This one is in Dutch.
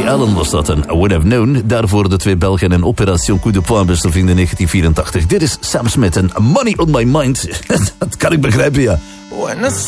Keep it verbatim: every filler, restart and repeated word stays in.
Woody Allen was dat en I Would Have Known. Daarvoor de twee Belgen en Opération Coup de Poing, beste vrienden, negentien vierentachtig. Dit is Sam Smith en Money on My Mind. Dat kan ik begrijpen, ja.